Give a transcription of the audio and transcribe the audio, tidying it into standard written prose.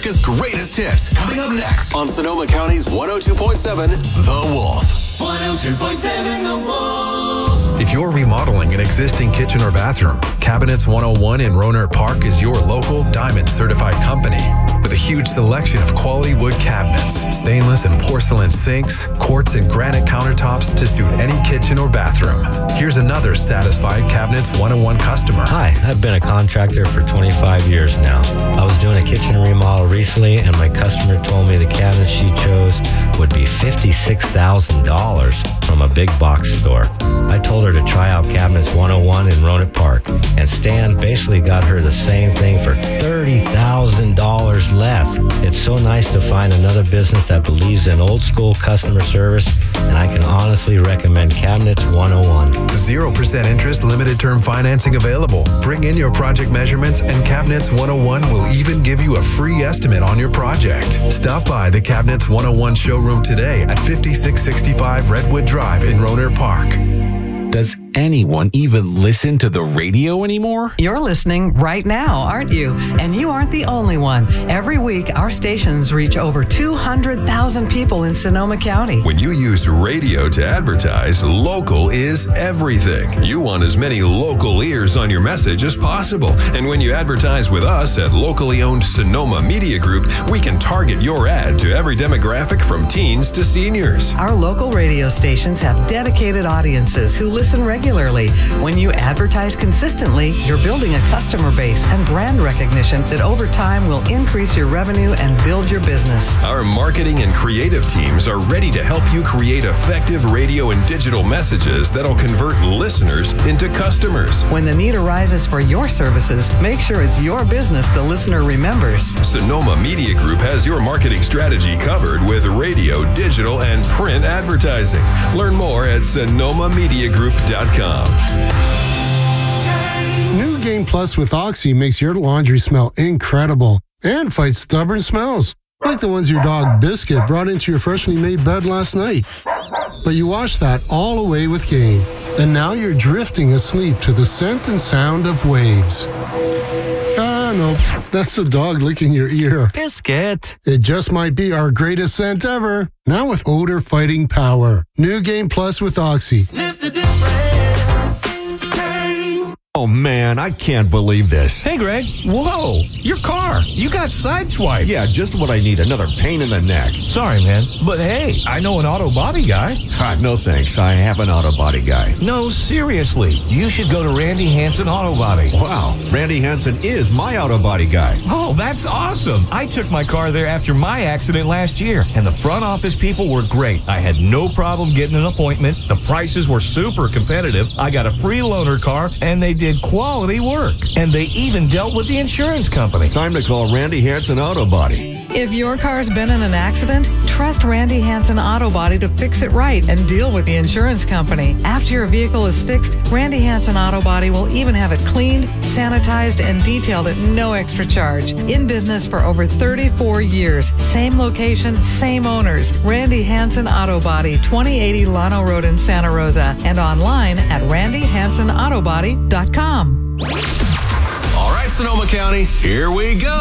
America's greatest hits. Coming up next on Sonoma County's 102.7 The Wolf. 102.7 The Wolf. If you're remodeling an existing kitchen or bathroom, Cabinets 101 in Rohnert Park is your local Diamond certified company. With a huge selection of quality wood cabinets, stainless and porcelain sinks, quartz and granite countertops to suit any kitchen or bathroom. Here's another satisfied Cabinets 101 customer. Hi, I've been a contractor for 25 years now. I was doing a kitchen remodel recently, and my customer told me the cabinets she chose would be $56,000 from a big box store. I told her to try out Cabinets 101 in Rohnert Park, and Stan basically got her the same thing for $30,000 less. It's so nice to find another business that believes in old school customer service, and I can honestly recommend Cabinets 101. 0% interest, limited term financing available. Bring in your project measurements and Cabinets 101 will even give you a free estimate on your project. Stop by the Cabinets 101 showroom today at 5665 Redwood Drive in Rohnert Park. Does anyone even listen to the radio anymore? You're listening right now, aren't you? And you aren't the only one. Every week, our stations reach over 200,000 people in Sonoma County. When you use radio to advertise, local is everything. You want as many local ears on your message as possible. And when you advertise with us at locally owned Sonoma Media Group, we can target your ad to every demographic from teens to seniors. Our local radio stations have dedicated audiences who listen regularly. When you advertise consistently, you're building a customer base and brand recognition that over time will increase your revenue and build your business. Our marketing and creative teams are ready to help you create effective radio and digital messages that'll convert listeners into customers. When the need arises for your services, make sure it's your business the listener remembers. Sonoma Media Group has your marketing strategy covered with radio, digital, and print advertising. Learn more at sonomamediagroup.com. New Game Plus with Oxy makes your laundry smell incredible and fights stubborn smells, like the ones your dog Biscuit brought into your freshly made bed last night. But you washed that all away with Game, and now you're drifting asleep to the scent and sound of waves. No, that's the dog licking your ear. Biscuit. It just might be our greatest scent ever. Now with odor fighting power. New Game Plus with Oxy. Sniff the difference. Oh man, I can't believe this. Hey Greg, whoa, your car, you got sideswiped. Yeah, just what I need, another pain in the neck. Sorry man, but hey, I know an auto body guy. No thanks, I have an auto body guy. No, seriously, you should go to Randy Hansen Auto Body. Wow, Randy Hansen is my auto body guy. Oh, that's awesome. I took my car there after my accident last year, and the front office people were great. I had no problem getting an appointment. The prices were super competitive. I got a free loaner car, and they did quality work. And they even dealt with the insurance company. Time to call Randy Hansen Auto Body. If your car's been in an accident, trust Randy Hansen Auto Body to fix it right and deal with the insurance company. After your vehicle is fixed, Randy Hansen Auto Body will even have it cleaned, sanitized, and detailed at no extra charge. In business for over 34 years. Same location, same owners. Randy Hansen Auto Body, 2080 Llano Road in Santa Rosa, and online at randyhansenautobody.com. All right, Sonoma County, here we go.